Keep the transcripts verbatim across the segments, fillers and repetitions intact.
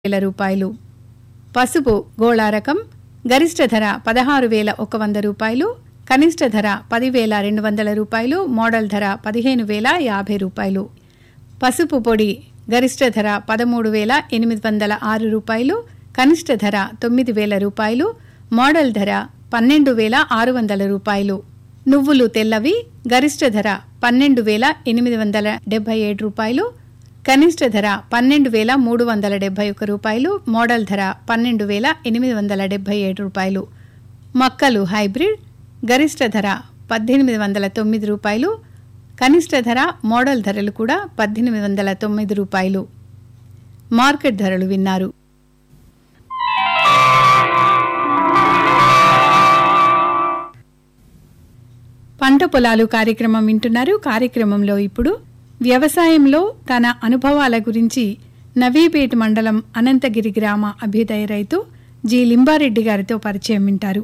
వేల రూపాయలు. పసుపు గోళా రకం గరిష్ట ధర పదహారు వేల ఒక వంద రూపాయలు, కనిష్ట ధర పది వేల రెండు వందల రూపాయలు, మోడల్ ధర పదిహేను వేల యాభై రూపాయలు. పసుపు పొడి గరిష్ట ధర పదమూడు వేల ఎనిమిది వందల ఆరు రూపాయలు, కనిష్ట ధర తొమ్మిది వేల రూపాయలు, మోడల్ ధర పన్నెండు వేల ఆరు వందల రూపాయలు. నువ్వులు తెల్లవి గరిష్ట ధర పన్నెండు వేల ఎనిమిది వందల డెబ్బై ఏడు రూపాయలు, కనిష్ట ధర పన్నెండు వేల మూడు వందల డెబ్బై ఒక రూపాయలు, మోడల్ ధర పన్నెండు వేల ఎనిమిది వందల డెబ్బై ఏడు రూపాయలు. మొక్కలు హైబ్రిడ్ గరిష్ట ధర పద్దెనిమిది వందల తొమ్మిది రూపాయలు, కనిష్ట ధర మోడల్ ధరలు కూడా పద్దెనిమిది వందల తొమ్మిది రూపాయలు. మార్కెట్ ధరలు విన్నారు. పంట పొలాలు కార్యక్రమం వింటున్నారు. కార్యక్రమంలో ఇప్పుడు వ్యవసాయంలో తన అనుభవాల గురించి నవీపేట మండలం అనంతగిరి గ్రామ అభ్యుదయ రైతు జి లింబారెడ్డి గారితో పరిచయం వింటారు.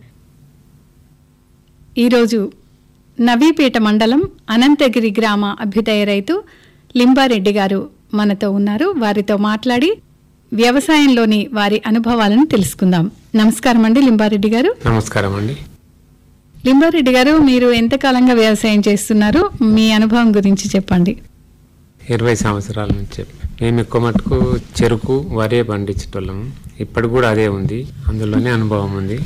ఈరోజు నవీపేట మండలం అనంతగిరి గ్రామ అభ్యుదయ రైతు లింబారెడ్డి గారు మనతో ఉన్నారు. వారితో మాట్లాడి వ్యవసాయంలోని వారి అనుభవాలను తెలుసుకుందాం. నమస్కారం అండి లింబారెడ్డి గారు. నమస్కారం అండి. లింబారెడ్డి గారు, మీరు ఎంతకాలంగా వ్యవసాయం చేస్తున్నారు? మీ అనుభవం గురించి చెప్పండి. ఇరవై సంవత్సరాల నుంచి మేము ఎక్కువ మటుకు చెరుకు వరే పండించేటోళ్ళము. ఇప్పటి కూడా అదే ఉంది, అందులోనే అనుభవం ఉంది.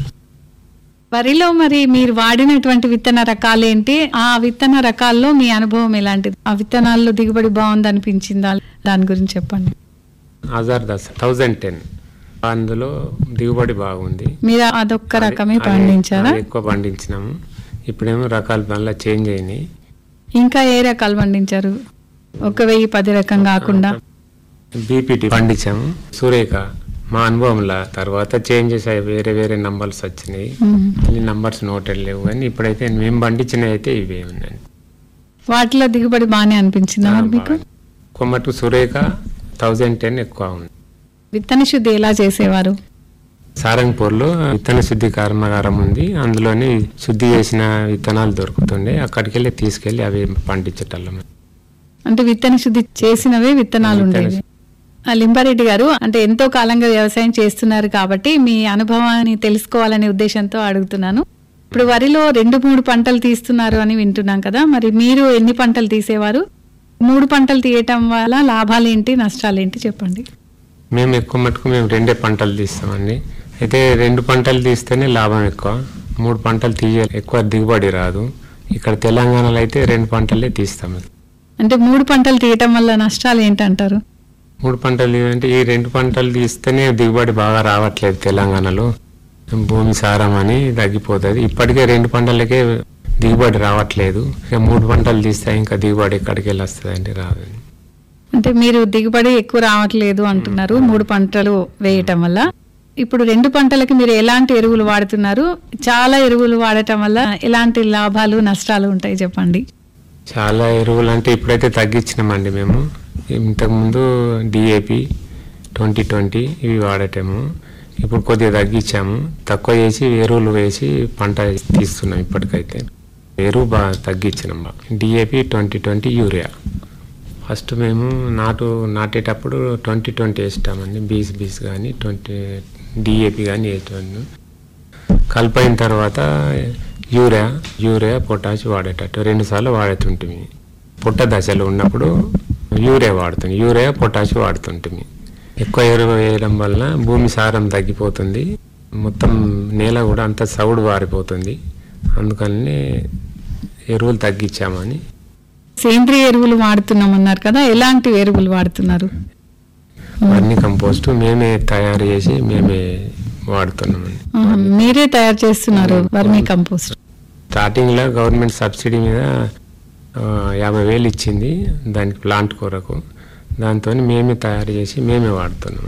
వరిలో మరి మీరు వాడినటువంటి విత్తన రకాలేంటి? ఆ విత్తన రకాల్లో మీ అనుభవం ఎలాంటిది? ఆ విత్తనాల్లో దిగుబడి బాగుంది అనిపించిందా? దాని గురించి చెప్పండి. హజార్ దస్ థౌజండ్ టెన్ అందులో దిగుబడి బాగుంది. మీరు అదొక్క రకమే పండించారా? ఎక్కువ పండించినాము. ఇప్పుడేమో రకాలు మళ్ళీ చేంజ్ అయినాయి. ఇంకా ఏ రకాలు పండించారు? ఒక వెయ్యి పది రకం కాకుండా బీపీటీ పండించాము. సురేఖ మా అనుభవంలో తర్వాత చేంజెస్ అయ్యి వేరే వేరే నంబర్స్ వచ్చినాయి. ఈ నంబర్స్ నోటెడ్ లేవు, కానీ ఇప్పుడైతే మేము పండించినవి అయితే ఇవే ఉన్నాయి. వాటిలో దిగుబడి బాగానే అనిపించిందా మీకు? కొమ్మటు సురేఖ థౌజండ్ టెన్ ఎక్కువ ఉంది. విత్తన శుద్ధి ఎలా చేసేవారు? సారంగపూర్లో విత్తన శుద్ధి కర్మాగారం ఉంది. అందులోనే శుద్ధి చేసిన విత్తనాలు దొరుకుతుండే. అక్కడికి వెళ్ళి తీసుకెళ్లి అవి పండించటం. అంటే విత్తన శుద్ధి చేసినవే విత్తనాలు ఉండేవి. లింబారెడ్డి గారు, అంటే ఎంతో కాలంగా వ్యవసాయం చేస్తున్నారు కాబట్టి మీ అనుభవాన్ని తెలుసుకోవాలనే ఉద్దేశంతో అడుగుతున్నాను. ఇప్పుడు వరిలో రెండు మూడు పంటలు తీస్తున్నారు అని వింటున్నాం కదా, మరి మీరు ఎన్ని పంటలు తీసేవారు? మూడు పంటలు తీయటం వల్ల లాభాలేంటి, నష్టాలేంటి చెప్పండి. మేము ఎక్కువ మటుకు మేము రెండే పంటలు తీస్తామండి. అయితే రెండు పంటలు తీస్తేనే లాభం ఎక్కువ, మూడు పంటలు తీయ ఎక్కువ దిగుబడి రాదు. ఇక్కడ తెలంగాణలో అయితే రెండు పంటలే తీస్తాము. అంటే మూడు పంటలు తీయటం వల్ల నష్టాలు ఏంటంటారు? మూడు పంటలు అంటే ఈ రెండు పంటలు తీస్తేనే దిగుబడి బాగా రావట్లేదు తెలంగాణలో. భూమి సారం అని తగ్గిపోతుంది. ఇప్పటికే రెండు పంటలకే దిగుబడి రావట్లేదు. ఇక మూడు పంటలు తీస్తే ఇంకా దిగుబడి ఎక్కడికి వెళ్ళి వస్తుంది అంటే రాదు. అంటే మీరు దిగుబడి ఎక్కువ రావట్లేదు అంటున్నారు మూడు పంటలు వేయటం వల్ల. ఇప్పుడు రెండు పంటలకి మీరు ఎలాంటి ఎరువులు వాడుతున్నారు? చాలా ఎరువులు వాడటం వల్ల ఎలాంటి లాభాలు నష్టాలు ఉంటాయి చెప్పండి. చాలా ఎరువులు అంటే ఇప్పుడైతే తగ్గించినామండి మేము. ఇంతకుముందు డిఏపి ట్వంటీ ట్వంటీ ఇవి వాడటము. ఇప్పుడు కొద్దిగా తగ్గించాము. తక్కువ చేసి ఎరువులు వేసి పంట తీస్తున్నాం. ఇప్పటికైతే ఎరువు బాగా తగ్గించినాం. DAP twenty twenty urea. First మేము నాటు నాటేటప్పుడు ట్వంటీ ట్వంటీ వేస్తామండి. బీస్ బీస్ కానీ ట్వంటీ డిఏపి కానీ వేస్తాము. కలిపైన తర్వాత యూరియా యూరియా పొటాష్ వాడేటట్టు రెండు సార్లు వాడుతుంటుంది. పుట్ట దశలో ఉన్నప్పుడు యూరియా వాడుతుంది, యూరియా పొటాష్ వాడుతుంటుంది. ఎక్కువ ఎరువు వేయడం వల్ల భూమి సారం తగ్గిపోతుంది, మొత్తం నేల కూడా అంత సౌడు వారిపోతుంది. అందుకని ఎరువులు తగ్గించామని. సేంద్రియ ఎరువులు వాడుతున్నాం అన్నారు కదా, ఎలాంటి ఎరువులు వాడుతున్నారు? వర్మి కంపోస్ట్ మేమే తయారు చేసి మేమే వాడుతున్నామండి. మీరే తయారు చేస్తున్నారు వర్మి కంపోస్ట్? స్టార్టింగ్ లో గవర్నమెంట్ సబ్సిడీ మీద యాభై వేలు ఇచ్చింది దానికి ప్లాంట్ కొరకు. దాంతో మేమే తయారు చేసి మేమే వాడుతున్నాం.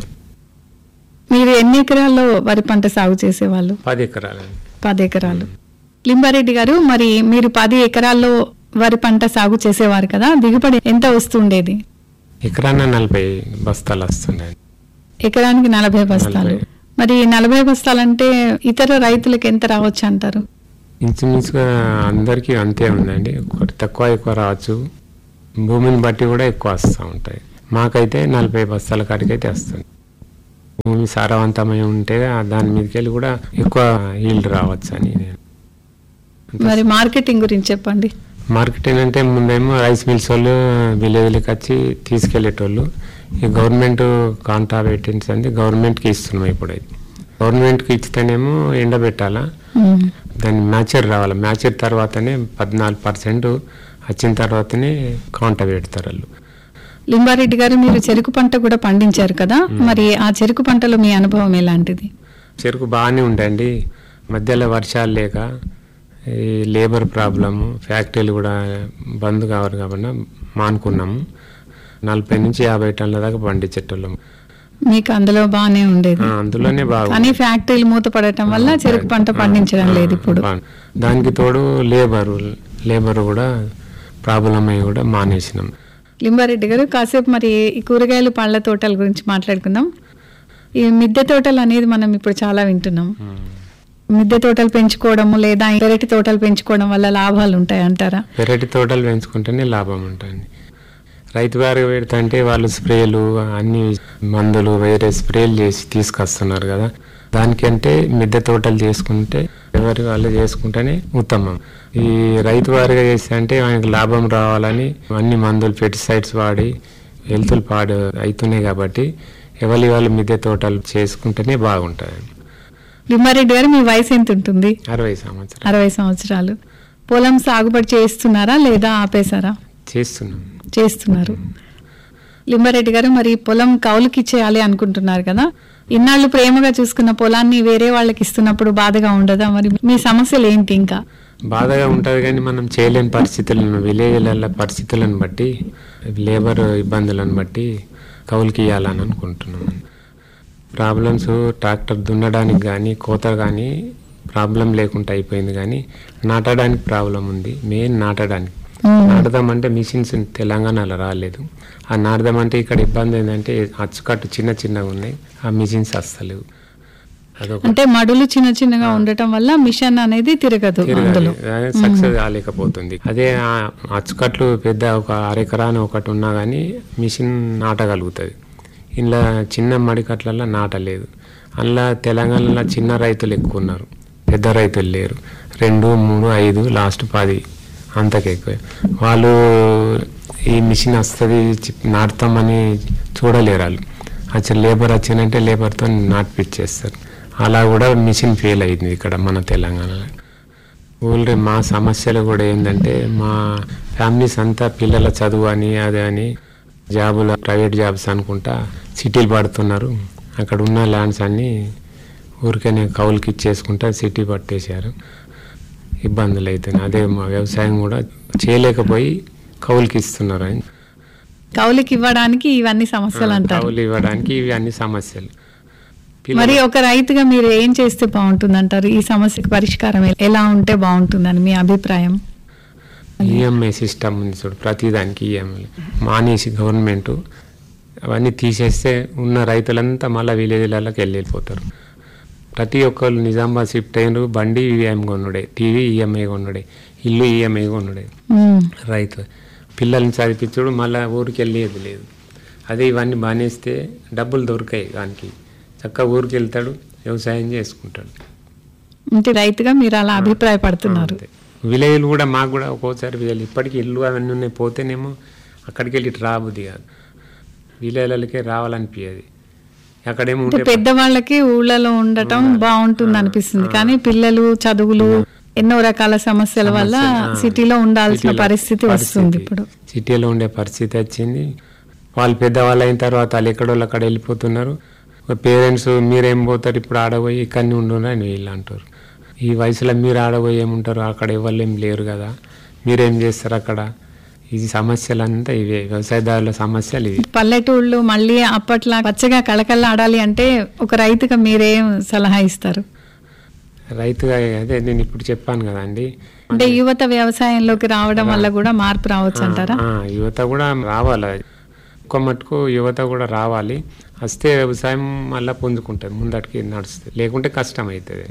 మీరు ఎన్ని ఎకరాల్లో వరి పంట సాగు చేసేవాళ్ళు? పది ఎకరాలు. పది ఎకరాలు. లింబారెడ్డి గారు, మరి మీరు పది ఎకరాల్లో వరి పంట సాగు చేసేవారు కదా, దిగుబడి ఎంత వస్తుండేది? ఎకరాన నలభై బస్తాలు వస్తుండే. ఎకరానికి నలభై బస్తాలు. మరి నలభై బస్తాలంటే ఇతర రైతులకు ఎంత రావచ్చు అంటారు? ఇంచుమించుగా అందరికీ అంతే ఉందండి. తక్కువ ఎక్కువ రావచ్చు, భూమిని బట్టి కూడా ఎక్కువ వస్తూ ఉంటాయి. మాకైతే నలభై బస్తాల కాడికైతే వస్తుంది. భూమి సారవంతమై ఉంటే దాని మీదకి వెళ్ళి కూడా ఎక్కువ ఈల్డ్ రావచ్చు అని నేను. మరి మార్కెటింగ్ గురించి చెప్పండి. మార్కెటింగ్ అంటే ముందేమో రైస్ మిల్స్ వాళ్ళు విలేజ్లకి వచ్చి తీసుకెళ్లేటోళ్ళు. ఈ గవర్నమెంట్ కాంటా పెట్టించి అంటే గవర్నమెంట్కి ఇస్తున్నాం. ఇప్పుడు అది గవర్నమెంట్కి ఇచ్చితేనేమో ఎండబెట్టాలా, దాన్ని మ్యాచర్ రావాలి. మ్యాచర్ తర్వాతనే పద్నాలుగు పర్సెంట్ వచ్చిన తర్వాతనే కాంటా పెడతారు వాళ్ళు. లింబారెడ్డి గారు, మీరు చెరుకు పంట కూడా పండించారు కదా, మరి ఆ చెరుకు పంటలో మీ అనుభవం ఎలాంటిది? చెరుకు బాగానే ఉండండి. మధ్యలో వర్షాలు లేక ఈ లేబర్ ప్రాబ్లము, ఫ్యాక్టరీలు కూడా బంద్ కావాలి కాబట్టి మానుకున్నాము. నలభై నుంచి యాభై టన్నుల దాకా పండించేటోళ్ళము. మీకు అందులో బాగానే ఉండేది. అందులోనే బాగా, కానీ ఫ్యాక్టరీలు మూతపడటం వల్ల చెరుకు పంట పండించడం లేదు ఇప్పుడు. దానికి తోడు లేబరు లేబర్ కూడా ప్రాబ్లం అయ్యి కూడా మానేసినాం. లింబారెడ్డి గారు, కాసేపు మరి ఈ కూరగాయలు పళ్ళ తోటల గురించి మాట్లాడుకుందాం. ఈ మిద్దె తోటలు అనేది మనం ఇప్పుడు చాలా వింటున్నాం. మిద్దె తోటలు పెంచుకోవడము లేదా పెరటి తోటలు పెంచుకోవడం వల్ల లాభాలు ఉంటాయి అంటారా? పెరటి తోటలు పెంచుకుంటేనే లాభం ఉంటుంది. రైతు వారికి పెడతాంటే వాళ్ళు స్ప్రేలు అన్ని మందులు వేరే స్ప్రేలు చేసి తీసుకొస్తున్నారు కదా. దానికంటే మిద్దె తోటలు చేసుకుంటే ఎవరి వాళ్ళు చేసుకుంటేనే ఉత్తమం. ఈ రైతు వారిగా చేస్తే అంటే ఆయనకు లాభం రావాలని అన్ని మందులు పెస్టిసైడ్స్ వాడి హెల్త్లు పాడు అవుతున్నాయి కాబట్టి ఎవరి వాళ్ళు మిద్దె తోటలు చేసుకుంటేనే బాగుంటుంది. లింబారెడ్డి గారు, మీ వయసు ఎంత ఉంటుంది? అరవై సంవత్సరాలు. అరవై సంవత్సరాలు. పొలం సాగుబడి చేస్తున్నారా లేదా ఆపేశారా? చేస్తున్నాం. చేస్తున్నారు. లింబారెడ్డి గారు, మరి పొలం కౌలుకి ఇచ్చేయాలి అనుకుంటున్నారు కదా, ఇన్నాళ్ళు ప్రేమగా చూసుకున్న పొలాన్ని వేరే వాళ్ళకి ఇస్తున్నప్పుడు బాధగా ఉండదా? మరి మీ సమస్యలు ఏంటి? ఇంకా బాధగా ఉంటుంది కానీ మనం చేయలేని పరిస్థితులను, విలేజ్ల పరిస్థితులను బట్టి, లేబర్ ఇబ్బందులను బట్టి కౌలుకి ఇవ్వాలని అనుకుంటున్నాం. ప్రాబ్లమ్స్ ట్రాక్టర్ దున్నడానికి కానీ కోత కానీ ప్రాబ్లం లేకుండా అయిపోయింది, కానీ నాటడానికి ప్రాబ్లం ఉంది. మెయిన్ నాటడానికి నాటుదామంటే మిషన్స్ తెలంగాణలో రాలేదు. ఆ నాటుదామంటే ఇక్కడ ఇబ్బంది ఏంటంటే అచ్చుకట్టు చిన్న చిన్నగా ఉన్నాయి, ఆ మిషన్స్ వస్తలేవు. అంటే మడులు చిన్న చిన్నగా ఉండటం వల్ల మిషన్ అనేది తిరగదు, సక్సెస్ కాలేకపోతుంది. అదే అచ్చుకట్లు పెద్ద ఒక అరెకరాని ఒకటి ఉన్నా కానీ మిషన్ నాటగలుగుతుంది. ఇలా చిన్న మడికట్లలో నాటలేదు. అందులో తెలంగాణలో చిన్న రైతులు ఎక్కువ ఉన్నారు, పెద్ద రైతులు లేరు. రెండు మూడు ఐదు లాస్ట్ పది అంతకెక్కువ. వాళ్ళు ఈ మిషన్ వస్తుంది నాటుతామని చూడలేరు. వాళ్ళు అసలు లేబర్ వచ్చిందంటే లేబర్తో నాటిపిచ్చేస్తారు. అలా కూడా మిషన్ ఫెయిల్ అయింది ఇక్కడ మన తెలంగాణలో. ఊళ్ళో మా సమస్యలు కూడా ఏంటంటే మా ఫ్యామిలీస్ అంతా పిల్లల చదువు అని అదే అని జాబులు ప్రైవేట్ జాబ్స్ అనుకుంటా సిటీలు పడుతున్నారు. అక్కడ ఉన్న ల్యాండ్స్ అన్నీ ఊరికనే కౌలుకి ఇచ్చేసుకుంటా సిటీ పట్టేశారు. ఇబ్బందులు అవుతున్నాయి. అదే మా వ్యవసాయం కూడా చేయలేకపోయి కౌలుకి ఇస్తున్నారు. కౌలుకి ఇవ్వడానికి ఇవన్నీ సమస్యలు అంటారు. కౌలు ఇవ్వడానికి ఇవి అన్ని సమస్యలు. మరి ఒక రైతుగా మీరు ఏం చేస్తే బాగుంటుంది అంటారు? ఈ సమస్యకు పరిష్కారం ఎలా ఉంటే బాగుంటుందని మీ అభిప్రాయం? ఈఎంఐ సిస్టమ్ ఉంది చూడు, ప్రతిదానికి ఈఎంఐ మానేసి గవర్నమెంట్ అవన్నీ తీసేస్తే ఉన్న రైతులంతా మళ్ళీ విలేజ్లకి వెళ్ళిపోతారు. ప్రతి ఒక్కరు నిజామాబాద్ షిఫ్ట్ అయినారు. బండి ఈఎంఐ కొనుడే, టీవీ ఈఎంఐ కొనుడే, ఇల్లు ఈఎంఐ కొనుడే. రైతు పిల్లల్ని చదివించుడు మళ్ళీ ఊరికి వెళ్ళేది లేదు. అదే ఇవన్నీ మానేస్తే డబ్బులు దొరికాయి, దానికి చక్కగా ఊరికి వెళ్తాడు, వ్యవసాయం చేసుకుంటాడు. అంటే రైతుగా మీరు అలా అభిప్రాయపడుతున్నారు. విలేజ్లు కూడా మాకు కూడా ఒక్కోసారి విలేజ్ ఇప్పటికీ ఇల్లు అవన్నీ ఉన్నాయి, పోతేనేమో అక్కడికి వెళ్ళి రాబుద్ది కాదు, విలేజ్లకే రావాలనిపించేది. అక్కడేమో పెద్దవాళ్ళకి ఊళ్ళలో ఉండటం బాగుంటుంది అనిపిస్తుంది, కానీ పిల్లలు చదువులు ఎన్నో రకాల సమస్యల వల్ల సిటీలో ఉండాల్సిన పరిస్థితి వస్తుంది. ఇప్పుడు సిటీలో ఉండే పరిస్థితి వచ్చింది. వాళ్ళు పెద్దవాళ్ళు అయిన తర్వాత వాళ్ళు ఎక్కడోళ్ళు అక్కడ వెళ్ళిపోతున్నారు. పేరెంట్స్ మీరేం పోతారు ఇప్పుడు ఆడపోయి ఇక్కడనే ఉండున్నారు అని వీళ్ళు అంటారు. ఈ వయసులో మీరు ఆడపోయి ఏముంటారు, అక్కడ ఎవరు ఏం లేరు కదా, మీరేం చేస్తారు అక్కడ. ఈ సమస్యలంతా ఇవే వ్యవసాయదారుల సమస్యలు ఇవి. పల్లెటూళ్ళు మళ్ళీ అప్పట్లో పచ్చగా కళకళ ఆడాలి అంటే ఒక రైతుగా మీరేం సలహా ఇస్తారు? రైతుగా అదే నేను ఇప్పుడు చెప్పాను కదా అండి, అంటే యువత వ్యవసాయంలోకి రావడం వల్ల కూడా మార్పు రావచ్చు అంటారా? యువత కూడా రావాలి, ఒక్క మటుకు యువత కూడా రావాలి. వస్తే వ్యవసాయం మళ్ళీ పుంజుకుంటుంది, ముందటికి నడుస్తుంది, లేకుంటే కష్టం అవుతుంది.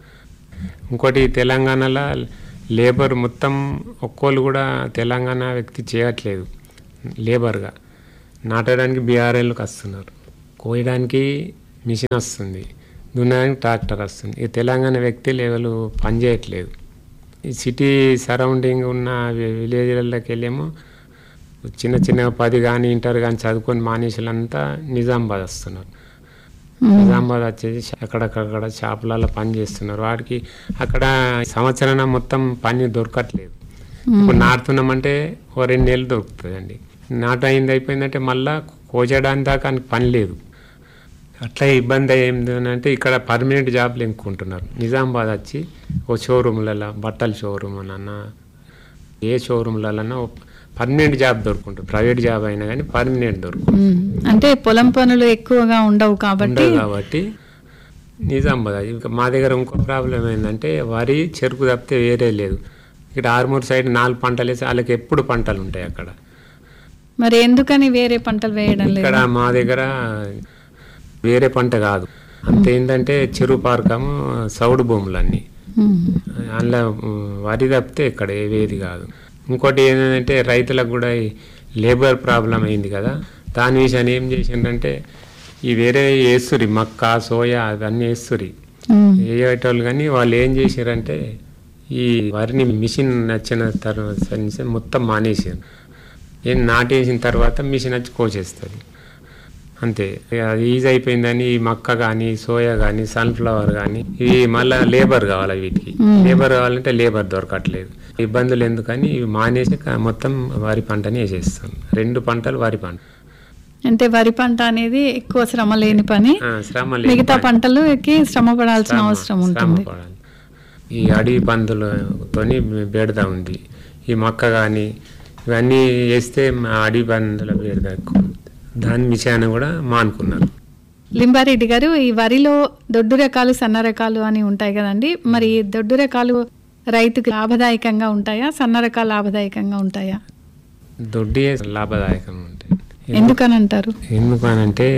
ఇంకోటి తెలంగాణలో లేబర్ మొత్తం ఒక్కోళ్ళు కూడా తెలంగాణ వ్యక్తి చేయట్లేదు. లేబర్గా నాటడానికి బీఆర్ఎల్కి వస్తున్నారు, కోయడానికి మిషన్ వస్తుంది, దున్నడానికి ట్రాక్టర్ వస్తుంది. ఈ తెలంగాణ వ్యక్తులు ఎవరు పని చేయట్లేదు. ఈ సిటీ సరౌండింగ్ ఉన్న విలేజ్లకి వెళ్ళేమో చిన్న చిన్న పది కానీ ఇంటర్ కానీ చదువుకొని మానేసులంతా నిజామాబాద్ వస్తున్నారు. నిజామాబాద్ వచ్చేసి అక్కడక్కడ షాపులలో పని చేస్తున్నారు. వాడికి అక్కడ సంవత్సరాన మొత్తం పని దొరకట్లేదు. ఇప్పుడు నాటుతున్నామంటే ఓ రెండు నెలలు దొరుకుతుందండి. నాటు అయింది అయిపోయిందంటే మళ్ళీ కోచడానికి దాకా పని లేదు. అట్లా ఇబ్బంది ఏంది అంటే ఇక్కడ పర్మనెంట్ జాబ్లు ఎన్నుకుంటున్నారు. నిజామాబాద్ వచ్చి ఓ షోరూమ్లలో బట్టల షోరూమ్ అన్న ఏ షోరూమ్లలో పర్మనెంట్ జాబ్ దొరుకుంటుంది. ప్రైవేట్ జాబ్ అయినా కానీ పర్మనెంట్ దొరుకుతుంది. అంటే పొలం పనులు ఎక్కువగా ఉండవు కాబట్టి కాబట్టి నిజామాబాద్. ఇంకా మా దగ్గర ఇంకో ప్రాబ్లం ఏంటంటే వరి చెరుకు తప్పితే వేరే లేదు. ఇక్కడ ఆర్మూర్ సైడ్ నాలుగు పంటలు వేసి వాళ్ళకి ఎప్పుడు పంటలు ఉంటాయి అక్కడ. మరి ఎందుకని వేరే పంటలు వేయడం లేదు? ఇక్కడ మా దగ్గర వేరే పంట కాదు, అంతే ఏంటంటే చెరువు పార్కము సౌడు భూములన్నీ అందులో వరి తప్పితే ఇక్కడ ఏవేది కాదు. ఇంకోటి ఏంటంటే రైతులకు కూడా లేబర్ ప్రాబ్లం అయింది కదా, దాని విషయాన్ని ఏం చేసిండ్రంటే ఈ వేరే వేస్తురి మక్క సోయా అవన్నీ వేస్తురి వేయేటోళ్ళు. కానీ వాళ్ళు ఏం చేసారంటే ఈ వరిని మిషన్ నచ్చిన తర్వాత మొత్తం మానేసారు. ఏం నాటేసిన తర్వాత మిషన్ వచ్చి కోసేస్తుంది అంతే. అది ఈజీ అయిపోయిందని ఈ మక్క కానీ సోయా కానీ సన్ఫ్లవర్ కానీ ఇవి మళ్ళీ లేబర్ కావాలి. వీటికి లేబర్ కావాలంటే లేబర్ దొరకట్లేదు. ఇబ్బందులు ఎందుకని ఇవి మానేసి మొత్తం వరి పంటని వేసేస్తాం. రెండు పంటలు వరి పంట. అంటే వరి పంట అనేది ఎక్కువ శ్రమ లేని పని, శ్రమ మిగతా పంటలు శ్రమ పడాల్సిన అవసరం ఉంటుంది. ఈ అడవి పందులతోని బెడద ఉంది. ఈ మొక్క కానీ ఇవన్నీ వేస్తే అడవి పందుల బెడద ఎక్కువ. దాని విషయాన్ని కూడా మానుకున్నారు. లింబారెడ్డి గారు, ఈ వరిలో దొడ్డు రకాలు సన్న రకాలు అని ఉంటాయి కదండి, మరి దొడ్డు రకాలు రైతుకు లాభదాయకంగా ఉంటాయా, సన్న రకాలు లాభదాయకంగా ఉంటాయా? దొడ్డి లాభదాయకంగా ఉంటాయి. ఎందుకని అంటారు? ఎందుకనంటే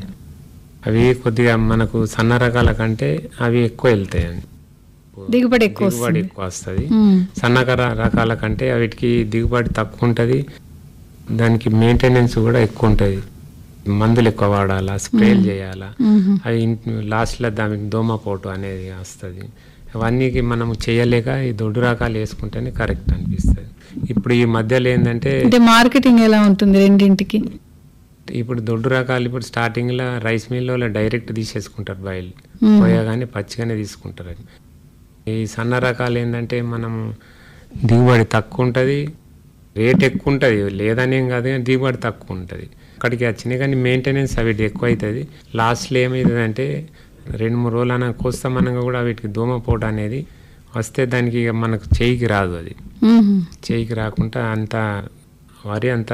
అవి కొద్దిగా మనకు సన్న రకాల కంటే అవి ఎక్కువ వెళ్తాయండి, దిగుబడి ఎక్కువ దిగుబడి ఎక్కువ వస్తుంది. సన్నకర రకాల కంటే వీటికి దిగుబడి తక్కువ ఉంటుంది, దానికి మెయింటెనెన్స్ కూడా ఎక్కువ ఉంటుంది. మందులు ఎక్కువ వాడాలా, స్ప్రేలు చేయాలా, అవి లాస్ట్లో దానికి దోమపోటు అనేది వస్తుంది. అవన్నీ మనము చేయలేక ఈ దొడ్డు రకాలు వేసుకుంటేనే కరెక్ట్ అనిపిస్తుంది. ఇప్పుడు ఈ మధ్యలో ఏంటంటే మార్కెటింగ్ ఎలా ఉంటుంది రెండింటికి? ఇప్పుడు దొడ్డు రకాలు ఇప్పుడు స్టార్టింగ్లో రైస్ మిల్లో డైరెక్ట్ తీసేసుకుంటారు, బయలు పోయగానే పచ్చిగానే తీసుకుంటారు. ఈ సన్న రకాలు ఏంటంటే మనం దిగుబడి తక్కువ ఉంటుంది, రేట్ ఎక్కువ ఉంటుంది, లేదనేం కాదు కానీ దిగుబడి తక్కువ ఉంటుంది. అక్కడికి వచ్చినాయి కానీ మెయింటెనెన్స్ అవి ఎక్కువ అవుతుంది. లాస్ట్లో ఏమవుతుందంటే రెండు మూడు రోజులు అన్న కోస్తామనగా కూడా వీటికి దోమపోటు అనేది వస్తే దానికి ఇక మనకు చేయికి రాదు. అది చేయికి రాకుండా అంతా వరి అంతా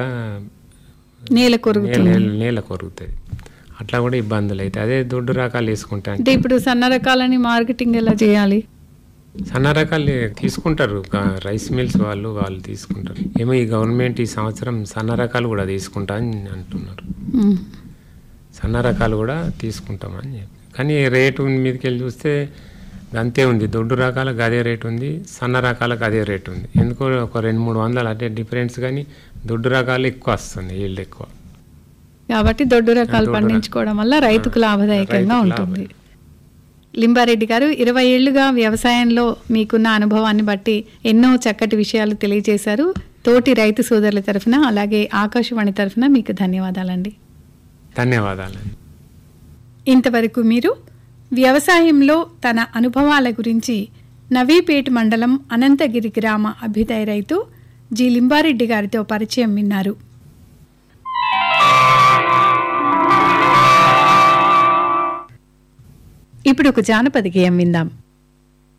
నేల కొరుకుతుంది, నేల కొరుగుతుంది. అట్లా కూడా ఇబ్బందులు అవుతాయి. అదే దొడ్డు రకాలు వేసుకుంటా అంటే ఇప్పుడు సన్న రకాలని మార్కెటింగ్ ఎలా చేయాలి? సన్న రకాలు తీసుకుంటారు రైస్ మిల్స్ వాళ్ళు వాళ్ళు తీసుకుంటారు. ఏమో ఈ గవర్నమెంట్ ఈ సంవత్సరం సన్న రకాలు కూడా తీసుకుంటా అని అంటున్నారు. సన్న రకాలు కూడా తీసుకుంటామని చెప్పి, కానీ రేటు మీదకి వెళ్ళి చూస్తే అంతే ఉంది. దొడ్డు రకాలకు అదే రేటు ఉంది, సన్న రకాలకు అదే రేటు ఉంది. ఎందుకో ఒక రెండు మూడు వందలు అంటే డిఫరెన్స్, కానీ దొడ్డు రకాలు ఎక్కువ వస్తుంది, ఈల్డ్ ఎక్కువ. కాబట్టి దొడ్డు రకాలు పండించుకోవడం వల్ల రైతుకు లాభదాయకంగా ఉంటుంది. లింబారెడ్డి గారు, ఇరవై ఏళ్లుగా వ్యవసాయంలో మీకున్న అనుభవాన్ని బట్టి ఎన్నో చక్కటి విషయాలు తెలియజేశారు. తోటి రైతు సోదరుల తరఫున అలాగే ఆకాశవాణి తరఫున మీకు ధన్యవాదాలండి. ధన్యవాదాలండి. ఇంతవరకు మీరు వ్యవసాయంలో తన అనుభవాల గురించి నవీపేట మండలం అనంతగిరి గ్రామ అభ్యుదయ రైతు జి లింబారెడ్డి గారితో పరిచయం విన్నారు. ఇప్పుడు ఒక జానపద గేయం విందాం.